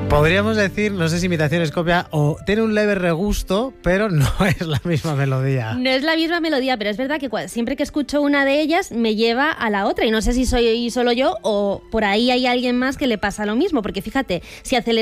Podríamos decir, no sé si imitación es copia o tiene un leve regusto, pero no es la misma melodía. No es la misma melodía, pero es verdad que siempre que escucho una de ellas me lleva a la otra y no sé si soy solo yo o por ahí hay alguien más que le pasa lo mismo, porque fíjate, si